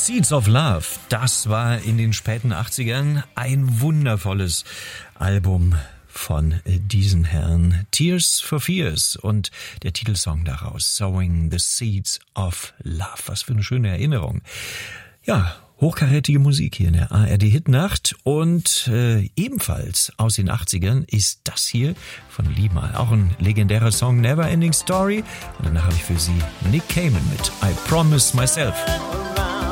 Seeds of Love, das war in den späten 80ern ein wundervolles Album von diesem Herrn, Tears for Fears, und der Titelsong daraus, Sowing the Seeds of Love. Was für eine schöne Erinnerung. Ja, hochkarätige Musik hier in der ARD Hitnacht, und ebenfalls aus den 80ern ist das hier von Limahl, auch ein legendärer Song, Never Ending Story. Und danach habe ich für Sie Nick Cayman mit I Promise Myself.